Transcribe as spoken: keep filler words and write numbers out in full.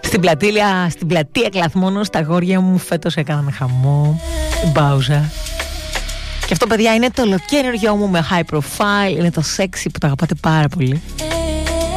Στην πλατεία, στην πλατεία Κλαθμόνος τα αγόρια μου φέτος έκαναν χαμό. Την πάουζα. Και αυτό, παιδιά, είναι το ολοκαίριό μου με high profile. Είναι το sexy που το αγαπάτε πάρα πολύ.